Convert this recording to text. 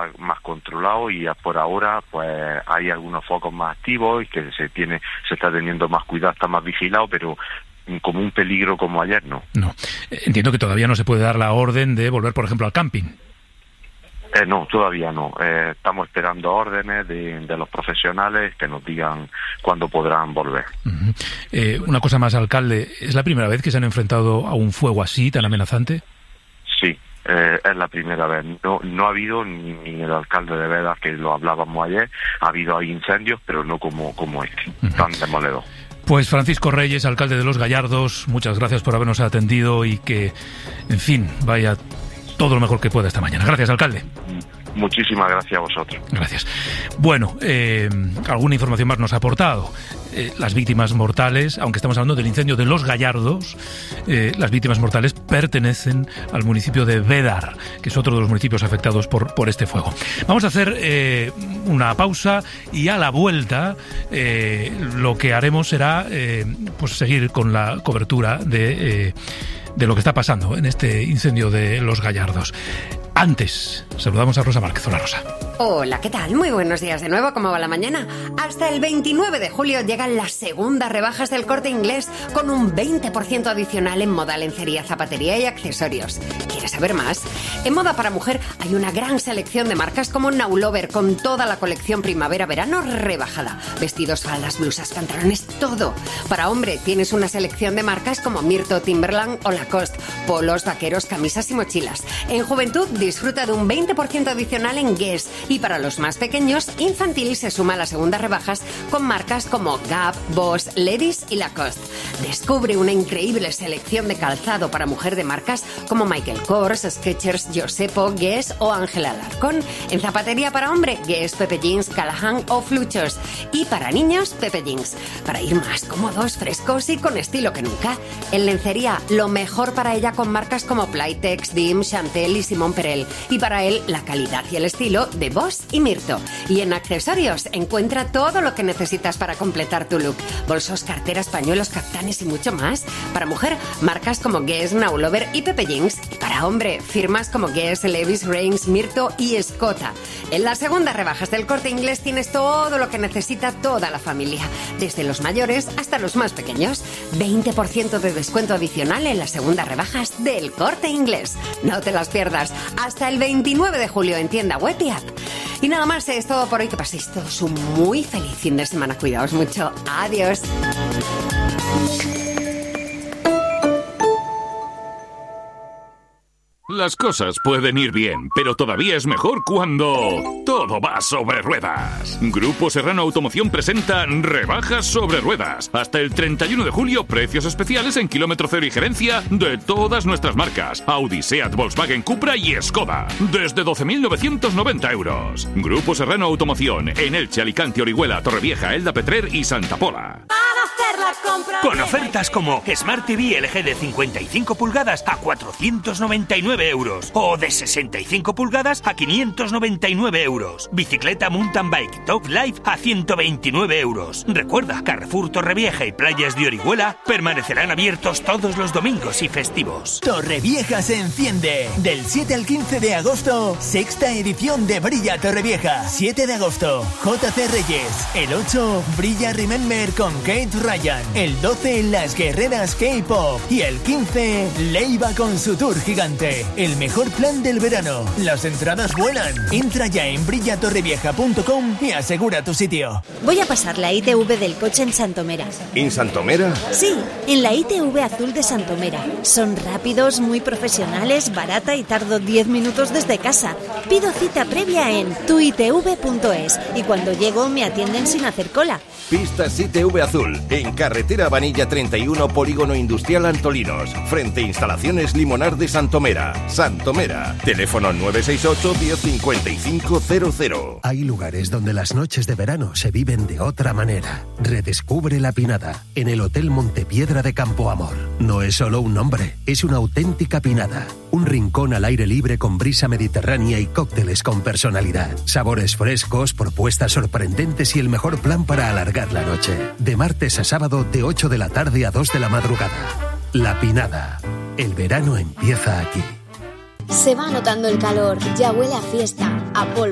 está más controlado y por ahora pues hay algunos focos más activos y que se está teniendo más cuidado, está más vigilado, pero como un peligro como ayer no. No. Entiendo que todavía no se puede dar la orden de volver, por ejemplo, al camping. No, todavía no. Estamos esperando órdenes de los profesionales que nos digan cuándo podrán volver. Uh-huh. Una cosa más, alcalde, ¿es la primera vez que se han enfrentado a un fuego así, tan amenazante? Sí, es la primera vez. No ha habido, ni el alcalde de Beda, que lo hablábamos ayer, ha habido ahí incendios, pero no como este, tan demoledor. Pues Francisco Reyes, alcalde de Los Gallardos, muchas gracias por habernos atendido y que, en fin, vaya todo lo mejor que pueda esta mañana. Gracias, alcalde. Muchísimas gracias a vosotros. Gracias. Bueno, alguna información más nos ha aportado. Las víctimas mortales, aunque estamos hablando del incendio de Los Gallardos, las víctimas mortales pertenecen al municipio de Bédar, que es otro de los municipios afectados por este fuego. Vamos a hacer una pausa y a la vuelta lo que haremos será pues seguir con la cobertura de lo que está pasando en este incendio de Los Gallardos. Antes, saludamos a Rosa Márquez. Hola, Rosa. Hola, ¿qué tal? Muy buenos días de nuevo, ¿cómo va la mañana? Hasta el 29 de julio llegan las segundas rebajas del Corte Inglés con un 20% adicional en moda, lencería, zapatería y accesorios. ¿Quieres saber más? En moda para mujer hay una gran selección de marcas como Now Lover con toda la colección primavera-verano rebajada. Vestidos, faldas, blusas, pantalones, todo. Para hombre tienes una selección de marcas como Myrto, Timberland o Lacoste, polos, vaqueros, camisas y mochilas. En juventud disfruta de un 20% adicional en Guess. Y para los más pequeños, infantil se suma a las segundas rebajas con marcas como Gap, Boss, Levi's y Lacoste. Descubre una increíble selección de calzado para mujer de marcas como Michael Kors, Skechers, Josepo, Guess o Ángela Alarcón. En zapatería para hombre, Guess, Pepe Jeans, Callahan o Fluchos. Y para niños, Pepe Jeans. Para ir más cómodos, frescos y con estilo que nunca. En lencería, lo mejor para ella con marcas como Playtex, Dim, Chantel y Simón Perel. Y para él, la calidad y el estilo de Boss y Myrto. Y en accesorios encuentra todo lo que necesitas para completar tu look. Bolsos, carteras, pañuelos, caftanes y mucho más. Para mujer, marcas como Guess, Now Lover y Pepe Jeans. Y para hombre, firmas como Guess, Levi's, Reigns, Myrto y Escota. En las segundas rebajas del Corte Inglés tienes todo lo que necesita toda la familia. Desde los mayores hasta los más pequeños. 20% de descuento adicional en las segundas rebajas del Corte Inglés. No te las pierdas. Hasta el 29 de julio en tienda web y app. Y nada más, es todo por hoy. Que paséis todos un muy feliz fin de semana. Cuidaos mucho. Adiós. Las cosas pueden ir bien, pero todavía es mejor cuando todo va sobre ruedas. Grupo Serrano Automoción presenta Rebajas sobre Ruedas. Hasta el 31 de julio, precios especiales en kilómetro cero y gerencia de todas nuestras marcas. Audi, Seat, Volkswagen, Cupra y Skoda. Desde 12.990 euros. Grupo Serrano Automoción en Elche, Alicante, Orihuela, Torrevieja, Elda Petrer y Santa Pola. Con ofertas como Smart TV LG de 55 pulgadas a 499 euros o de 65 pulgadas a 599 euros. Bicicleta Mountain Bike Top Life a 129 euros. Recuerda, Carrefour Torrevieja y Playas de Orihuela permanecerán abiertos todos los domingos y festivos. Torrevieja se enciende. Del 7 al 15 de agosto, sexta edición de Brilla Torrevieja. 7 de agosto, JC Reyes. El 8, Brilla Remember con Kate Ryan. El 12, Las Guerreras K-Pop. Y el 15, Leiva con su tour gigante. El mejor plan del verano. Las entradas vuelan. Entra ya en brillatorrevieja.com y asegura tu sitio. Voy a pasar la ITV del coche en Santomera. ¿En Santomera? Sí, en la ITV azul de Santomera. Son rápidos, muy profesionales, barata y tardo 10 minutos desde casa. Pido cita previa en tuitv.es y cuando llego me atienden sin hacer cola. Pistas ITV Azul, en carretera Vanilla 31, Polígono Industrial Antolinos, frente a Instalaciones Limonar de Santomera. Santomera, teléfono 968 1055 00. Hay lugares donde las noches de verano se viven de otra manera. Redescubre La Pinada, en el Hotel Montepiedra de Campo Amor. No es solo un nombre, es una auténtica pinada. Un rincón al aire libre con brisa mediterránea y cócteles con personalidad. Sabores frescos, propuestas sorprendentes y el mejor plan para alargar la noche. De martes a sábado de 8 de la tarde a 2 de la madrugada. La Pinada. El verano empieza aquí. Se va notando el calor, ya huele a fiesta, a polvo.